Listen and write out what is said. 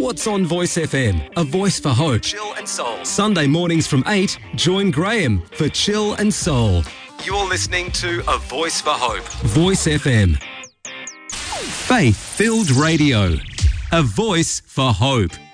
What's on Voice FM? A voice for hope. Chill and Soul. Sunday mornings from 8, join Graham for Chill and Soul. You're listening to A Voice for Hope. Voice FM. Faith-filled radio. A voice for hope.